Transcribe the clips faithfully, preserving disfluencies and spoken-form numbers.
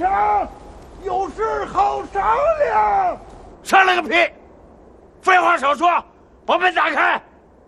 强，有事好商量。 商量个屁！废话少说，把门打开。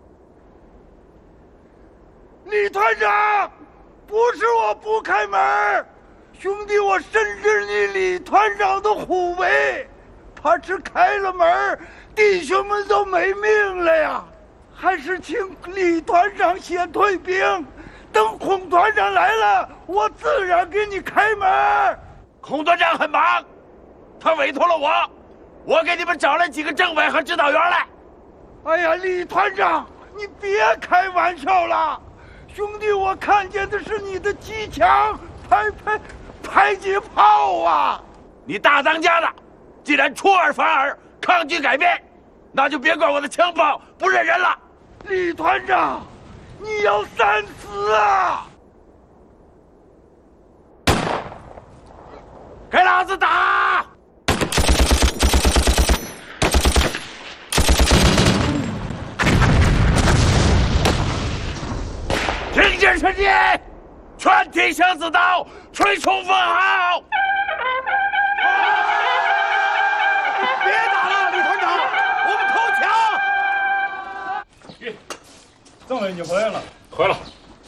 李团长，不是我不开门，兄弟，我深知你李团长的虎威，怕是开了门，弟兄们都没命了呀。还是请李团长先退兵，等孔团长来了，我自然给你开门。 孔团长很忙，他委托了我，我给你们找来几个政委和指导员来。 哎呀，李团长，你别开玩笑了，兄弟，我看见的是你的机枪、迫迫迫击炮啊！ 你大当家的，既然出尔反尔，抗拒改变，那就别怪我的枪炮不认人了。 李团长，你要三思啊！ 给老子打！听见声音，全体向子刀，吹冲锋号！别打了，李团长，我们投降。 咦，政委，你回来了？ 回了。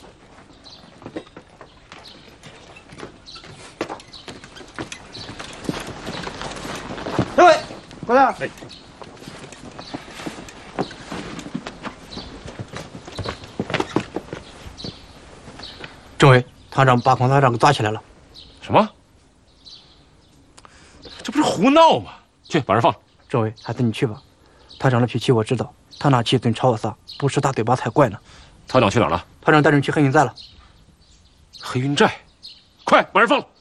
政委，过来。 哎。 政委，团长把孔团长给抓起来了。 什么？这不是胡闹吗？去把人放了。 政委，还是你去吧。团长的脾气我知道，他那气准朝我撒，不是大嘴巴才怪呢。 团长去哪儿了？ 团长带人去黑云寨了。 黑云寨，快把人放了。